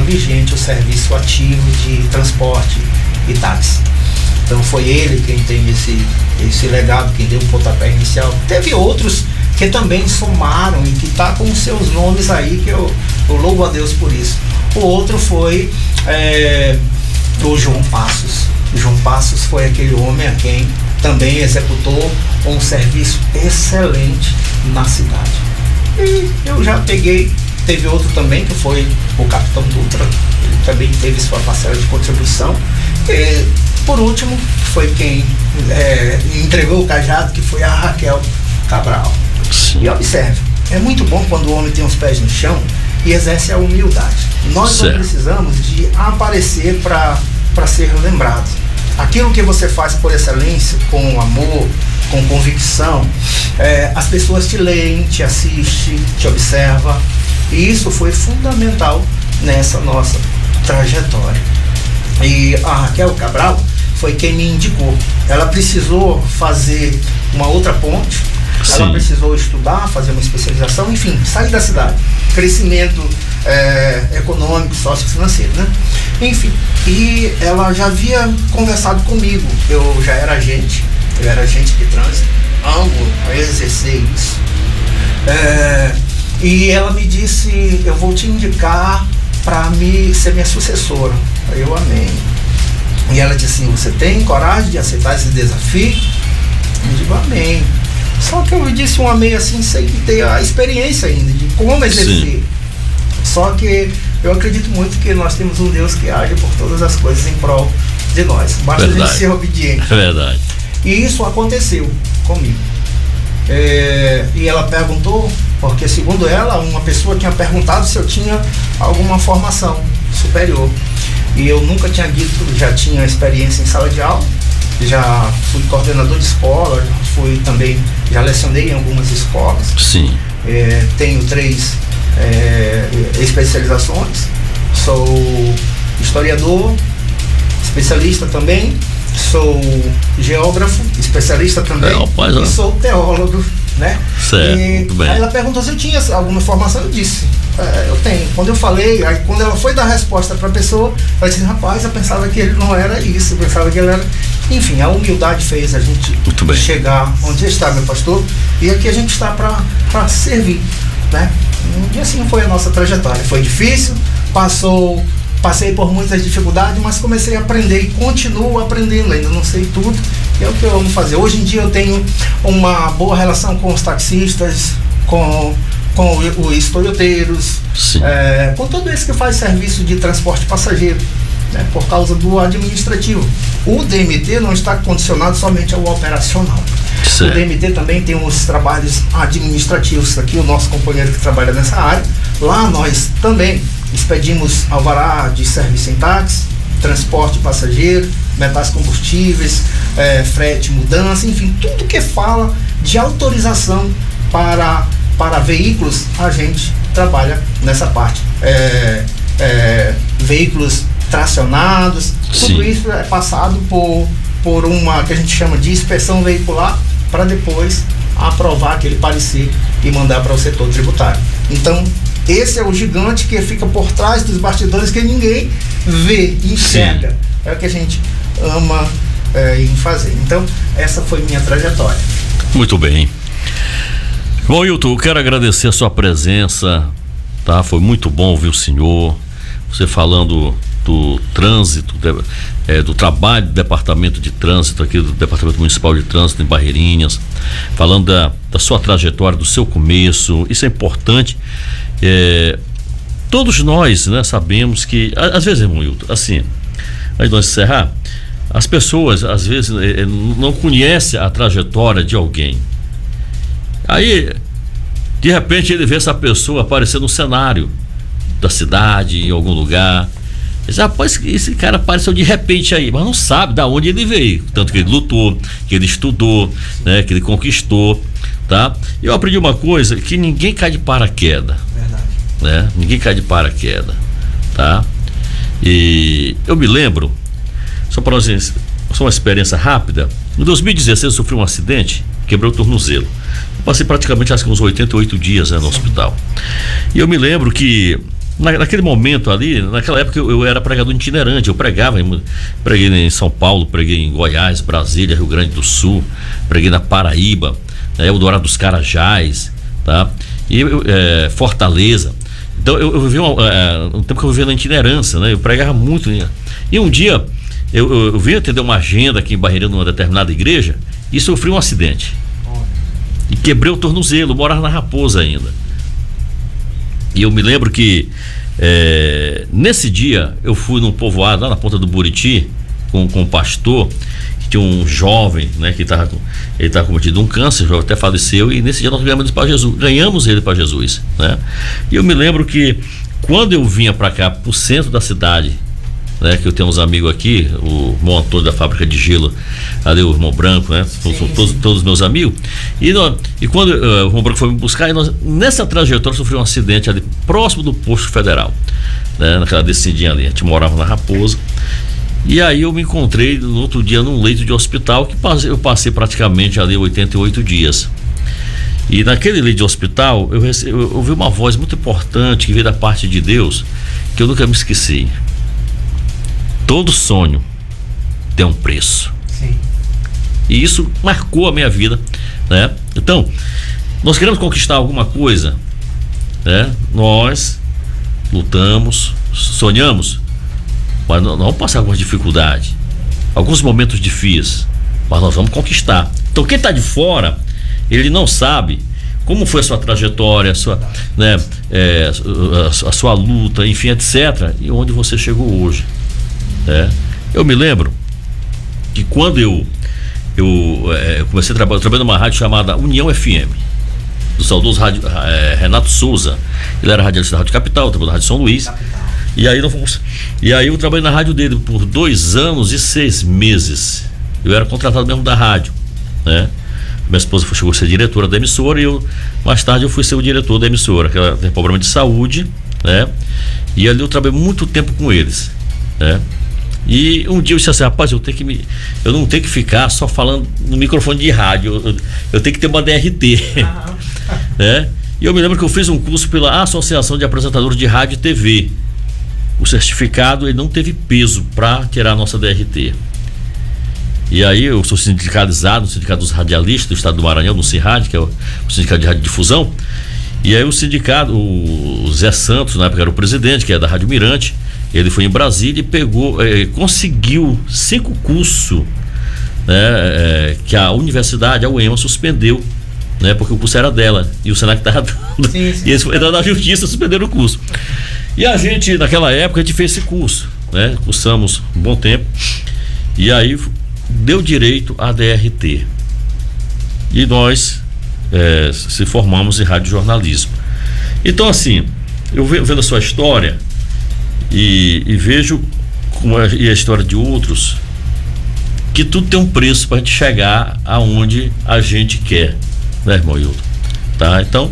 vigente o serviço ativo de transporte e táxi. Então foi ele quem tem esse legado, quem deu o pontapé inicial. Teve outros que também somaram e que tá com seus nomes aí, que eu louvo a Deus por isso. O outro foi o João Passos. O João Passos foi aquele homem a quem também executou um serviço excelente na cidade. E eu já peguei, teve outro também que foi o Capitão Dutra, ele também teve sua parcela de contribuição. E por último foi quem entregou o cajado, que foi a Raquel Cabral. Sim. E observe, é muito bom quando o homem tem os pés no chão e exerce a humildade. Nós não precisamos de aparecer para ser lembrado. Aquilo que você faz por excelência, com amor, com convicção, as pessoas te leem, te assistem, te observam, e isso foi fundamental nessa nossa trajetória. E a Raquel Cabral foi quem me indicou. Ela precisou fazer uma outra ponte. Sim. Ela precisou estudar, fazer uma especialização, enfim, sair da cidade. Crescimento econômico, sociofinanceiro, né? Enfim, e ela já havia conversado comigo. Eu já era agente de trânsito, amo exercer isso. E ela me disse, eu vou te indicar para ser minha sucessora. Eu amei. E ela disse assim, você tem coragem de aceitar esse desafio? Eu digo, amém. Só que eu disse um amém assim, sem ter a experiência ainda de como exercer. Sim. Só que eu acredito muito que nós temos um Deus que age por todas as coisas em prol de nós. Basta a gente ser obediente. É verdade. E isso aconteceu comigo. E ela perguntou, porque segundo ela, uma pessoa tinha perguntado se eu tinha alguma formação superior. E eu nunca tinha dito, já tinha experiência em sala de aula, já fui coordenador de escola, já lecionei em algumas escolas. Sim. Tenho 3 especializações, sou historiador, especialista também, sou geógrafo, especialista também, e sou teólogo, né? Certo, muito bem. Aí ela perguntou se eu tinha alguma formação, eu disse, eu tenho. Quando eu falei, aí quando ela foi dar a resposta para a pessoa, ela disse, rapaz, eu pensava que ele não era isso, eu pensava que ele era... Enfim, a humildade fez a gente chegar onde está, meu pastor, e aqui a gente está para servir, né? E assim foi a nossa trajetória. Foi difícil, passei por muitas dificuldades, mas comecei a aprender e continuo aprendendo, ainda não sei tudo, e é o que eu amo fazer. Hoje em dia eu tenho uma boa relação com os taxistas, com os toyoteiros, com todo esse que faz serviço de transporte passageiro, né, por causa do administrativo. O DMT não está condicionado somente ao operacional. Certo. O DMT também tem os trabalhos administrativos. Aqui o nosso companheiro que trabalha nessa área, lá nós também expedimos alvará de serviço em táxi, transporte passageiro, metais combustíveis, frete, mudança, enfim, tudo que fala de autorização para veículos, a gente trabalha nessa parte. Veículos tracionados, tudo isso é passado por uma que a gente chama de inspeção veicular, para depois aprovar aquele parecer e mandar para o setor tributário. Então, esse é o gigante que fica por trás dos bastidores, que ninguém vê, enxerga. Sim. É o que a gente ama em fazer. Então, essa foi minha trajetória. Muito bem. Bom, Wilton, eu quero agradecer a sua presença, tá? Foi muito bom ouvir o senhor, você falando do trânsito, do trabalho do departamento de trânsito aqui, do Departamento Municipal de Trânsito em Barreirinhas, falando da sua trajetória, do seu começo. Isso é importante. Todos nós, né, sabemos que, às vezes, irmão Wilton, assim, antes de nós encerrar, as pessoas, às vezes, não conhecem a trajetória de alguém. Aí, de repente, ele vê essa pessoa aparecer no cenário da cidade, em algum lugar. Diz, rapaz, esse cara apareceu de repente aí, mas não sabe de onde ele veio. Tanto que ele lutou, que ele estudou, né, que ele conquistou, tá? Eu aprendi uma coisa, que ninguém cai de paraquedas. Verdade. Né? Ninguém cai de paraquedas, tá? E eu me lembro, só uma experiência rápida, em 2016 eu sofri um acidente, quebrei o tornozelo. Eu passei praticamente acho que uns 88 dias, né, no hospital. E eu me lembro que naquele momento ali, naquela época eu era pregador itinerante, eu preguei em São Paulo, preguei em Goiás, Brasília, Rio Grande do Sul, preguei na Paraíba, Eldorado dos Carajás, tá? E Fortaleza. Então eu vivi um tempo que eu vivia na itinerância, né? Eu pregava muito, né? E um dia eu vim atender uma agenda aqui em Barreirinha, numa determinada igreja, e sofri um acidente e quebrei o tornozelo. Eu morava na Raposa ainda, e eu me lembro que nesse dia eu fui num povoado lá na ponta do Buriti com um pastor, que tinha um jovem, né, que ele estava cometido um câncer, já até faleceu, e nesse dia nós ganhamos ele para Jesus, né? E eu me lembro que quando eu vinha para cá, pro centro da cidade, né, que eu tenho uns amigos aqui, o irmão Antônio da fábrica de gelo, ali o irmão Branco, né? São todos meus amigos. E quando o irmão Branco foi me buscar, nessa trajetória sofri um acidente ali próximo do posto federal, né, naquela descidinha ali. A gente morava na Raposa. E aí eu me encontrei no outro dia num leito de hospital, que eu passei praticamente ali 88 dias. E naquele leito de hospital eu ouvi uma voz muito importante que veio da parte de Deus, que eu nunca me esqueci. Todo sonho tem um preço. Sim. E isso marcou a minha vida, né? Então, nós queremos conquistar alguma coisa, né? Nós lutamos, sonhamos, mas não vamos passar algumas dificuldades, alguns momentos difíceis, mas nós vamos conquistar. Então quem está de fora, ele não sabe como foi a sua trajetória, a sua luta, enfim, etc., e onde você chegou hoje. Eu me lembro que quando eu comecei a trabalhar numa rádio chamada União FM, do saudoso Renato Souza. Ele era radialista da Rádio Capital, trabalhou na Rádio São Luís. E aí eu trabalhei na rádio dele por 2 anos e 6 meses. Eu era contratado mesmo da rádio, né? Minha esposa chegou a ser diretora da emissora, e mais tarde eu fui ser o diretor da emissora, que ela tem problema de saúde, né? E ali eu trabalhei muito tempo com eles, né? E um dia eu disse assim: rapaz, eu não tenho que ficar só falando no microfone de rádio, eu tenho que ter uma DRT. Né? E eu me lembro que eu fiz um curso pela Associação de Apresentadores de Rádio e TV. O certificado, ele não teve peso para tirar a nossa DRT. E aí eu sou sindicalizado no Sindicato dos Radialistas do Estado do Maranhão, no CIRRAD, que é o Sindicato de Radiodifusão. E aí o sindicato, o Zé Santos, na época era o presidente, que é da Rádio Mirante, ele foi em Brasília e conseguiu 5 cursos, né, que a universidade, a UEMA, suspendeu, né, porque o curso era dela e o Senac estava dando. Sim. E eles entraram na justiça, suspenderam o curso. E a gente, naquela época, a gente fez esse curso, né, cursamos um bom tempo, e aí deu direito à DRT. E nós se formamos em radiojornalismo. Então, assim, eu vendo a sua história e vejo e a história de outros, que tudo tem um preço para a gente chegar aonde a gente quer, né, irmão Hilton? Tá? Então,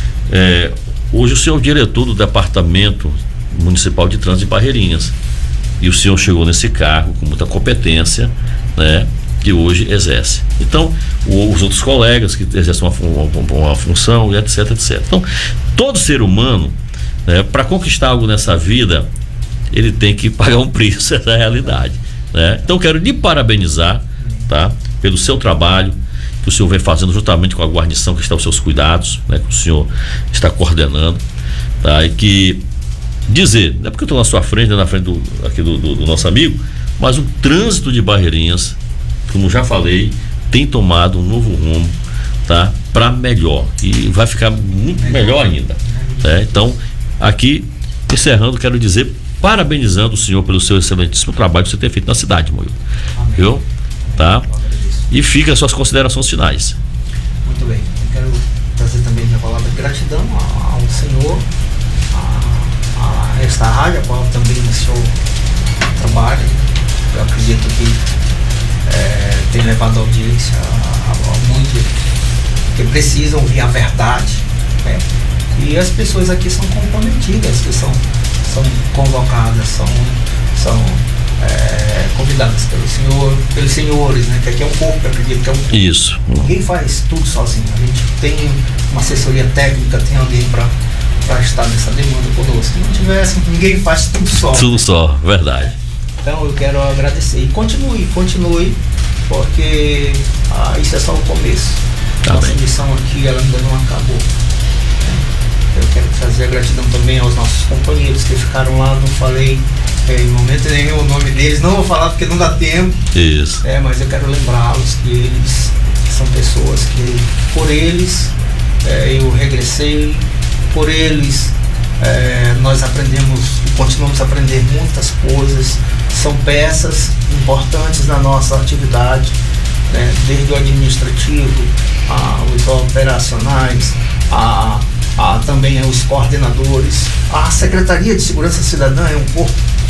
hoje o senhor é o diretor do Departamento Municipal de Trânsito de Barreirinhas, e o senhor chegou nesse cargo com muita competência, né, que hoje exerce. Então, os outros colegas que exercem uma função, etc, etc. Então, todo ser humano, né, para conquistar algo nessa vida, ele tem que pagar um preço, essa é a realidade, né? Então, quero lhe parabenizar, tá, pelo seu trabalho que o senhor vem fazendo juntamente com a guarnição que está aos seus cuidados, né, que o senhor está coordenando, tá? E que dizer, não é porque eu estou na sua frente, na frente do nosso amigo, mas o trânsito de Barreirinhas, como já falei, tem tomado um novo rumo, tá, para melhor, e vai ficar muito melhor ainda, né? Então, aqui encerrando, quero dizer, parabenizando o senhor pelo seu excelentíssimo trabalho que você tem feito na cidade, Moio. Viu? Tá? E fica as suas considerações finais. Muito bem. Eu quero trazer também minha palavra de gratidão ao senhor, a esta rádio, a qual também o senhor trabalha. Eu acredito que tem levado a audiência a muito que precisam ouvir a verdade, né? E as pessoas aqui são comprometidas, que são convocadas, são convidadas pelos senhores, né? Que aqui é um corpo, eu acredito que é um corpo. Isso. Ninguém faz tudo sozinho. A gente tem uma assessoria técnica, tem alguém para para estar nessa demanda conosco. Se não tivesse, ninguém faz tudo só. Tudo só, verdade. Então eu quero agradecer. E continue, porque isso é só o começo. Nossa missão aqui ela ainda não acabou. Eu quero trazer a gratidão também aos nossos companheiros que ficaram lá, não falei em momento nenhum o nome deles, não vou falar porque não dá tempo. Isso. Mas eu quero lembrá-los que eles são pessoas que, por eles, eu regressei, por eles nós aprendemos e continuamos a aprender muitas coisas, são peças importantes na nossa atividade, desde o administrativo, os operacionais, também os coordenadores, a Secretaria de Segurança Cidadã é um corpo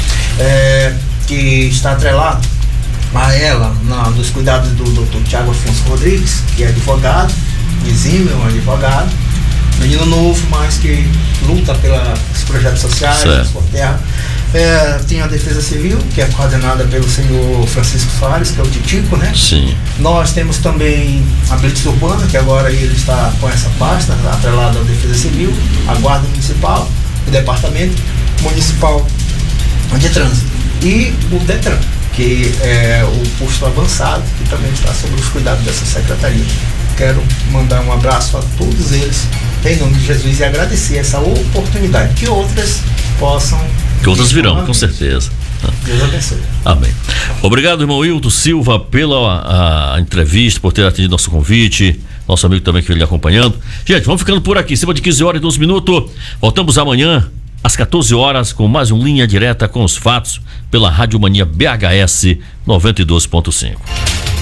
que está atrelado a ela nos cuidados do Dr. Tiago Afonso Rodrigues, que é advogado, exímio advogado, menino novo, mas que luta pelos projetos sociais, da sua terra. Tem a Defesa Civil, que é coordenada pelo senhor Francisco Soares, que é o Titico, né? Sim. Nós temos também a Blitz Urbana, que agora ele está com essa pasta, atrelada à Defesa Civil, a Guarda Municipal, o Departamento Municipal de Trânsito e o DETRAN, que é o posto avançado, que também está sob os cuidados dessa secretaria. Quero mandar um abraço a todos eles, em nome de Jesus, e agradecer essa oportunidade, que outras possam... Que outras virão, com certeza. Deus abençoe. Amém. Obrigado, irmão Wilton Silva, pela entrevista, por ter atendido nosso convite, nosso amigo também que veio lhe acompanhando. Gente, vamos ficando por aqui, em cima de 15 horas e 12 minutos. Voltamos amanhã, às 14 horas, com mais um Linha Direta com os fatos, pela Rádio Mania BHS 92.5.